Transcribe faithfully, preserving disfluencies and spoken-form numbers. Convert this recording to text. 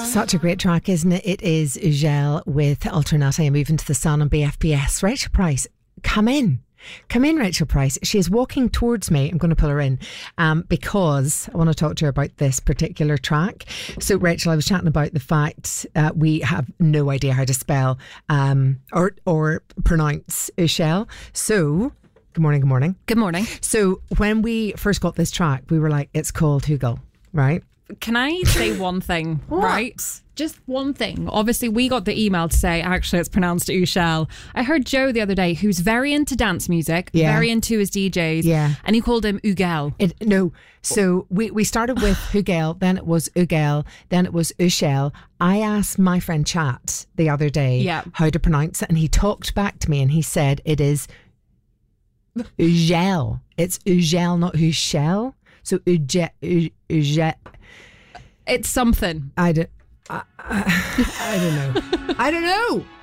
Such a great track, isn't it? It is Ugel with Alternate and Moving to the Sun on B F B S. Rachel Price, come in. Come in, Rachel Price. She is walking towards me. I'm going to pull her in um, because I want to talk to her about this particular track. So, Rachel, I was chatting about the fact uh, we have no idea how to spell um, or or pronounce Ugel. So, good morning, good morning. Good morning. So, when we first got this track, we were like, it's called Hugel, right? Can I say one thing, right? Just one thing. Obviously, we got the email to say, actually, it's pronounced Ugel. I heard Joe the other day, who's very into dance music, Yeah. very into his D Js, Yeah. and he called him Ugel. It, no, so we, we started with Hugel, then it was Ugel, then it was Ushel. I asked my friend Chat the other day Yeah. how to pronounce it, and he talked back to me and he said it is Ugel. It's Ugel, not Ushel. So Ugel, Ugel. It's something. I don't, I, I, I don't know. I don't know.